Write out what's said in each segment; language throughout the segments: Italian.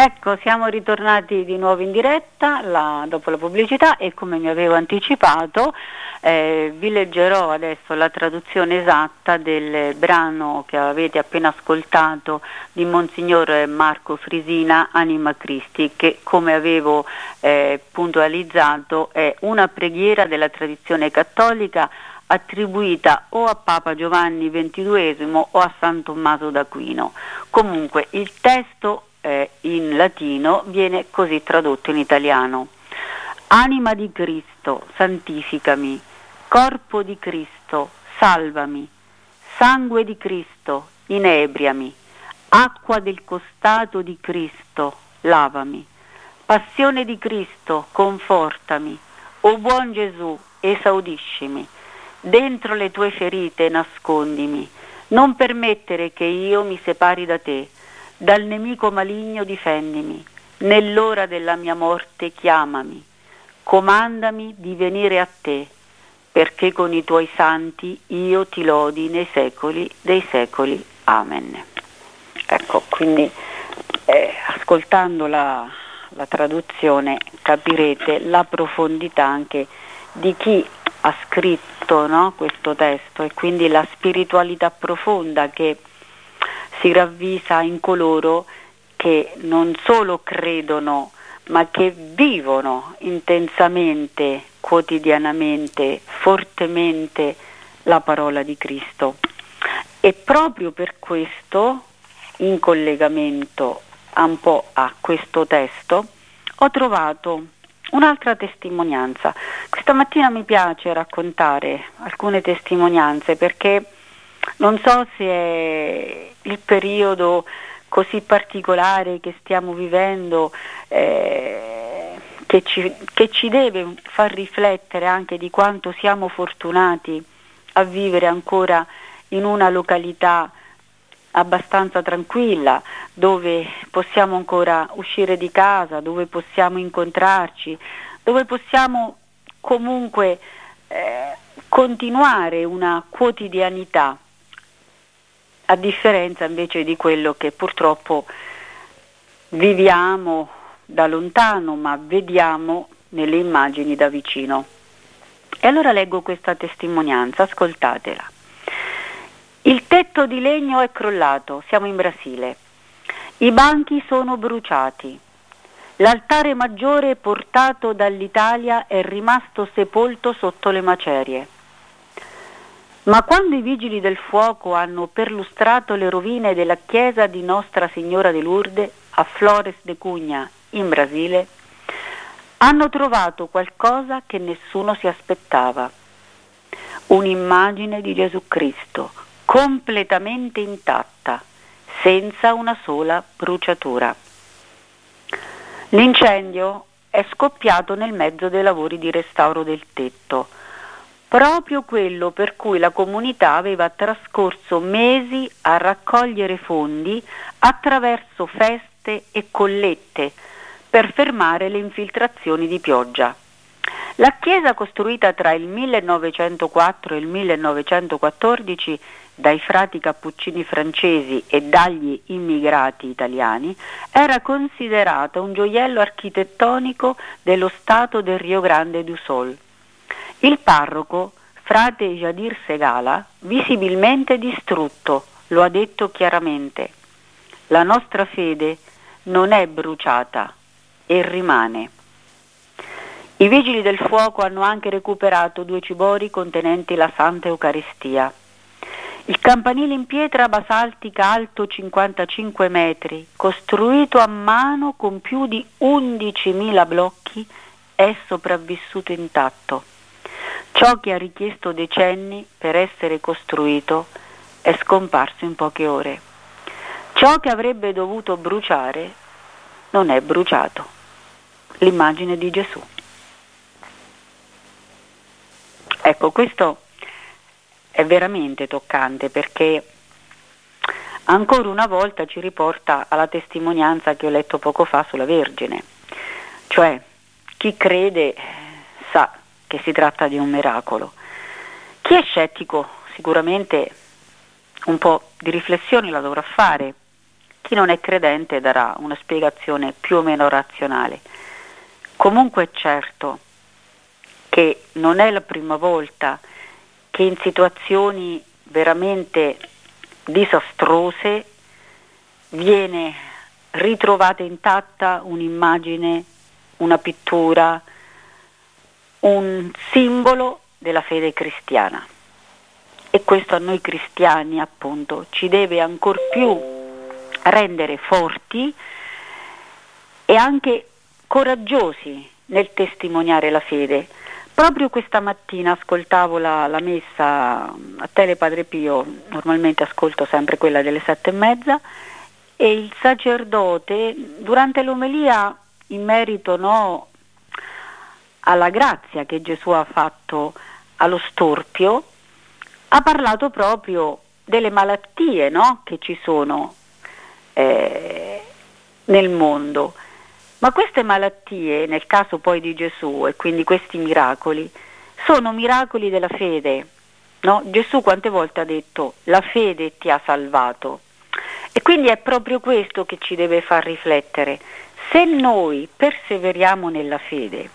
Ecco, siamo ritornati di nuovo in diretta dopo la pubblicità e come mi avevo anticipato vi leggerò adesso la traduzione esatta del brano che avete appena ascoltato di Monsignor Marco Frisina, Anima Christi, che come avevo puntualizzato è una preghiera della tradizione cattolica attribuita o a Papa Giovanni XXII o a San Tommaso d'Aquino. Comunque il testo in latino viene così tradotto in italiano: Anima di Cristo, santificami; corpo di Cristo, salvami; sangue di Cristo, inebriami; acqua del costato di Cristo, lavami; passione di Cristo, confortami; o buon Gesù, esaudiscimi; dentro le tue ferite nascondimi; non permettere che io mi separi da te; dal nemico maligno difendimi; nell'ora della mia morte chiamami; comandami di venire a te, perché con i tuoi santi io ti lodi nei secoli dei secoli. Amen. Ecco, quindi ascoltando la traduzione capirete la profondità anche di chi ha scritto, no, questo testo, e quindi la spiritualità profonda che si ravvisa in coloro che non solo credono, ma che vivono intensamente, quotidianamente, fortemente la parola di Cristo. E proprio per questo, in collegamento un po' a questo testo, ho trovato un'altra testimonianza. Questa mattina mi piace raccontare alcune testimonianze perché non so se è il periodo così particolare che stiamo vivendo che ci deve far riflettere anche di quanto siamo fortunati a vivere ancora in una località abbastanza tranquilla, dove possiamo ancora uscire di casa, dove possiamo incontrarci, dove possiamo comunque continuare una quotidianità, a differenza invece di quello che purtroppo viviamo da lontano, ma vediamo nelle immagini da vicino. E allora leggo questa testimonianza, ascoltatela. Il tetto di legno è crollato, siamo in Brasile. I banchi sono bruciati. L'altare maggiore portato dall'Italia è rimasto sepolto sotto le macerie. Ma quando i vigili del fuoco hanno perlustrato le rovine della chiesa di Nostra Signora de Lourdes a Flores de Cunha, in Brasile, hanno trovato qualcosa che nessuno si aspettava. Un'immagine di Gesù Cristo, completamente intatta, senza una sola bruciatura. L'incendio è scoppiato nel mezzo dei lavori di restauro del tetto, proprio quello per cui la comunità aveva trascorso mesi a raccogliere fondi attraverso feste e collette per fermare le infiltrazioni di pioggia. La chiesa, costruita tra il 1904 e il 1914 dai frati cappuccini francesi e dagli immigrati italiani, era considerata un gioiello architettonico dello stato del Rio Grande do Sul. Il parroco, frate Jadir Segala, visibilmente distrutto, lo ha detto chiaramente: la nostra fede non è bruciata e rimane. I vigili del fuoco hanno anche recuperato 2 cibori contenenti la Santa Eucaristia. Il campanile in pietra basaltica alto 55 metri, costruito a mano con più di 11.000 blocchi, è sopravvissuto intatto. Ciò che ha richiesto decenni per essere costruito è scomparso in poche ore. Ciò che avrebbe dovuto bruciare non è bruciato. L'immagine di Gesù. Ecco, questo è veramente toccante perché ancora una volta ci riporta alla testimonianza che ho letto poco fa sulla Vergine. Cioè, chi crede sa che si tratta di un miracolo. Chi è scettico sicuramente un po' di riflessione la dovrà fare. Chi non è credente darà una spiegazione più o meno razionale. Comunque è certo che non è la prima volta che in situazioni veramente disastrose viene ritrovata intatta un'immagine, una pittura, un simbolo della fede cristiana. E questo a noi cristiani, appunto, ci deve ancor più rendere forti e anche coraggiosi nel testimoniare la fede. Proprio questa mattina ascoltavo la messa a Tele Padre Pio, normalmente ascolto sempre quella delle 7:30, e il sacerdote durante l'omelia in merito alla grazia che Gesù ha fatto allo storpio, ha parlato proprio delle malattie che ci sono nel mondo. Ma queste malattie, nel caso poi di Gesù, e quindi questi miracoli, sono miracoli della fede. Gesù quante volte ha detto: la fede ti ha salvato. E quindi è proprio questo che ci deve far riflettere. Se noi perseveriamo nella fede,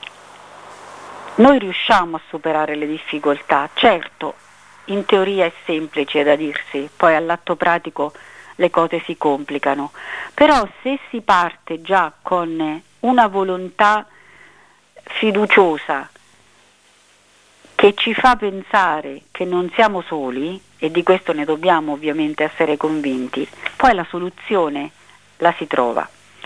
noi riusciamo a superare le difficoltà. Certo, in teoria è semplice da dirsi, poi all'atto pratico le cose si complicano, però se si parte già con una volontà fiduciosa che ci fa pensare che non siamo soli, e di questo ne dobbiamo ovviamente essere convinti, poi la soluzione la si trova.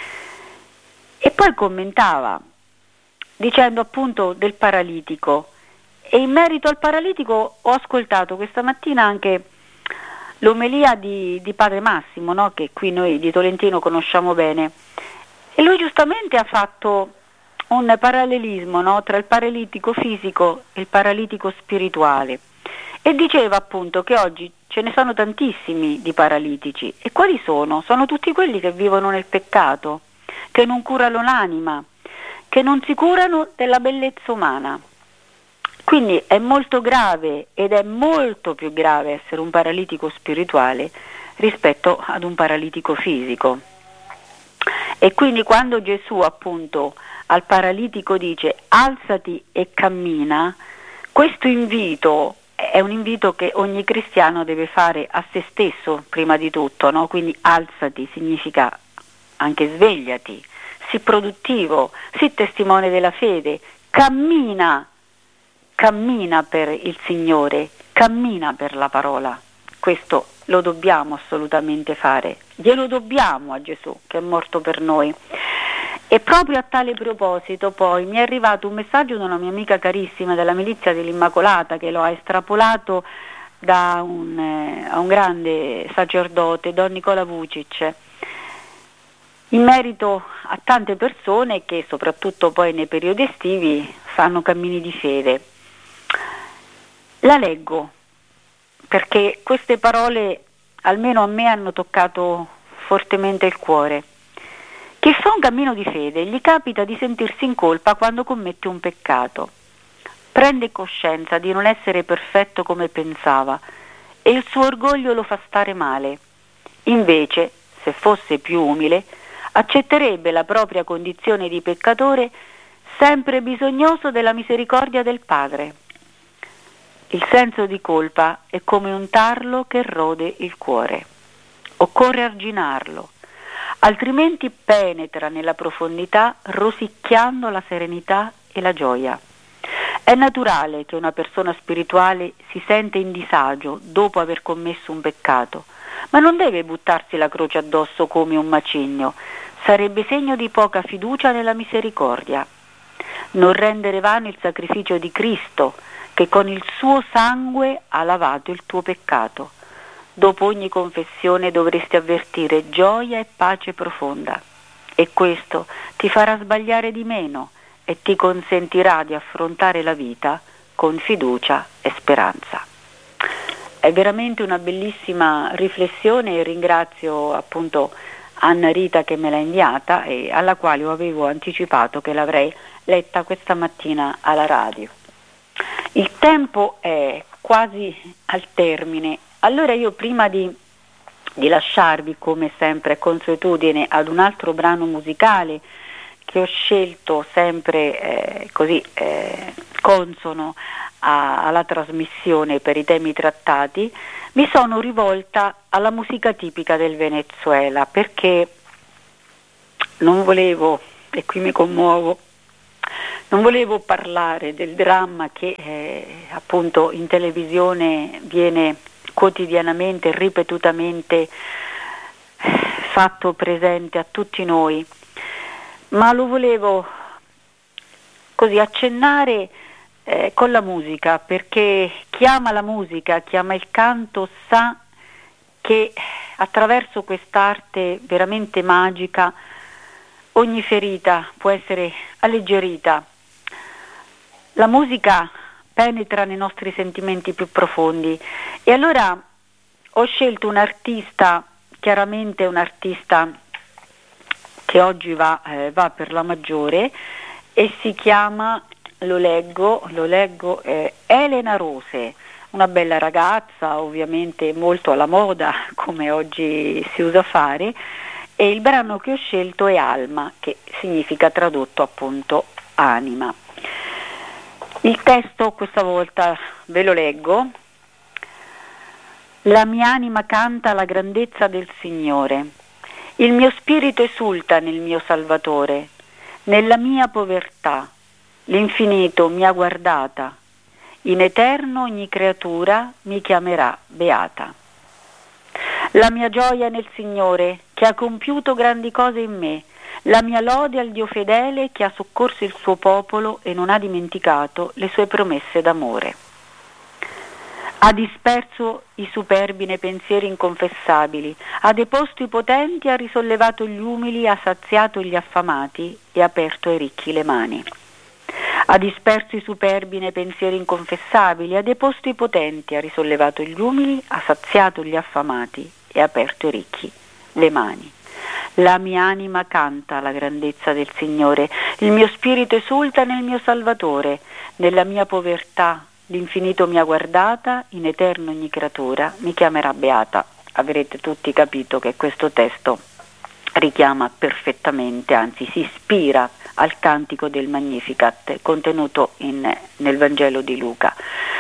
E poi commentava dicendo appunto del paralitico, e in merito al paralitico ho ascoltato questa mattina anche l'omelia di Padre Massimo, che qui noi di Tolentino conosciamo bene, e lui giustamente ha fatto un parallelismo tra il paralitico fisico e il paralitico spirituale, e diceva appunto che oggi ce ne sono tantissimi di paralitici. E quali sono? Sono tutti quelli che vivono nel peccato, che non curano l'anima, che non si curano della bellezza umana. Quindi è molto grave, ed è molto più grave essere un paralitico spirituale rispetto ad un paralitico fisico. E quindi quando Gesù appunto al paralitico dice alzati e cammina, questo invito è un invito che ogni cristiano deve fare a se stesso prima di tutto, Quindi alzati significa anche svegliati, sii produttivo, sii testimone della fede, cammina per il Signore, cammina per la parola. Questo lo dobbiamo assolutamente fare, glielo dobbiamo a Gesù che è morto per noi. E proprio a tale proposito poi mi è arrivato un messaggio da una mia amica carissima della Milizia dell'Immacolata, che lo ha estrapolato da un grande sacerdote, Don Nicola Vucic, in merito a tante persone che soprattutto poi nei periodi estivi fanno cammini di fede. La leggo perché queste parole almeno a me hanno toccato fortemente il cuore. Chi fa un cammino di fede gli capita di sentirsi in colpa quando commette un peccato. Prende coscienza di non essere perfetto come pensava e il suo orgoglio lo fa stare male. Invece, se fosse più umile, accetterebbe la propria condizione di peccatore sempre bisognoso della misericordia del Padre. Il senso di colpa è come un tarlo che rode il cuore. Occorre arginarlo, altrimenti penetra nella profondità rosicchiando la serenità e la gioia. È naturale che una persona spirituale si sente in disagio dopo aver commesso un peccato, ma non deve buttarsi la croce addosso come un macigno, sarebbe segno di poca fiducia nella misericordia. Non rendere vano il sacrificio di Cristo, che con il suo sangue ha lavato il tuo peccato. Dopo ogni confessione dovresti avvertire gioia e pace profonda, e questo ti farà sbagliare di meno e ti consentirà di affrontare la vita con fiducia e speranza. È veramente una bellissima riflessione e ringrazio appunto Anna Rita che me l'ha inviata e alla quale avevo anticipato che l'avrei letta questa mattina alla radio. Il tempo è quasi al termine, allora io prima di di lasciarvi, come sempre consuetudine, ad un altro brano musicale che ho scelto sempre consono alla trasmissione per i temi trattati. Mi sono rivolta alla musica tipica del Venezuela perché non volevo, e qui mi commuovo, non volevo parlare del dramma che appunto in televisione viene quotidianamente e ripetutamente fatto presente a tutti noi, ma lo volevo così accennare con la musica, perché chi ama la musica, chi ama il canto sa che attraverso quest'arte veramente magica ogni ferita può essere alleggerita. La musica penetra nei nostri sentimenti più profondi e allora ho scelto un artista, chiaramente un artista che oggi va per la maggiore, e si chiama, lo leggo, Elena Rose, una bella ragazza, ovviamente molto alla moda come oggi si usa fare, e il brano che ho scelto è Alma, che significa tradotto appunto anima. Il testo questa volta ve lo leggo. La mia anima canta la grandezza del Signore, il mio spirito esulta nel mio Salvatore, nella mia povertà l'infinito mi ha guardata, in eterno ogni creatura mi chiamerà beata. La mia gioia nel Signore che ha compiuto grandi cose in me, la mia lode al Dio fedele che ha soccorso il suo popolo e non ha dimenticato le sue promesse d'amore. Ha disperso i superbi nei pensieri inconfessabili, ha deposto i potenti, ha risollevato gli umili, ha saziato gli affamati e ha aperto ai ricchi le mani. Ha disperso i superbi nei pensieri inconfessabili, ha deposto i potenti, ha risollevato gli umili, ha saziato gli affamati e ha aperto ai ricchi le mani. La mia anima canta la grandezza del Signore, il mio spirito esulta nel mio Salvatore, nella mia povertà l'infinito mi ha guardata, in eterno ogni creatura mi chiamerà beata. Avrete tutti capito che questo testo richiama perfettamente, anzi si ispira al cantico del Magnificat contenuto nel Vangelo di Luca.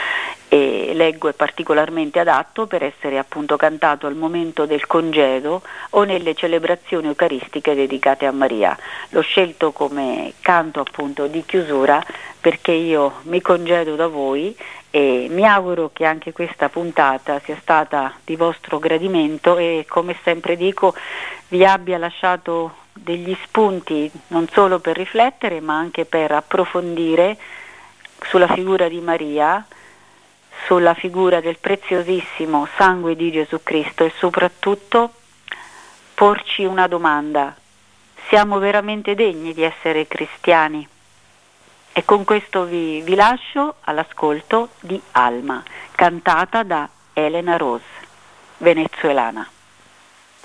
E leggo è particolarmente adatto per essere appunto cantato al momento del congedo o nelle celebrazioni eucaristiche dedicate a Maria. L'ho scelto come canto appunto di chiusura perché io mi congedo da voi e mi auguro che anche questa puntata sia stata di vostro gradimento e, come sempre dico, vi abbia lasciato degli spunti non solo per riflettere ma anche per approfondire sulla figura di Maria, sulla figura del preziosissimo sangue di Gesù Cristo e soprattutto porci una domanda: siamo veramente degni di essere cristiani? E con questo vi lascio all'ascolto di Alma, cantata da Elena Rose, venezuelana.